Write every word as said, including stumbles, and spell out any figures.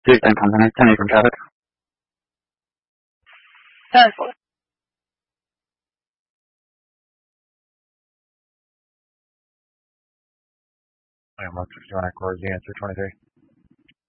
Dude, I'm Company. Tony from traffic. ten four. I am Mark fifty-one at Corps, the answer twenty-three.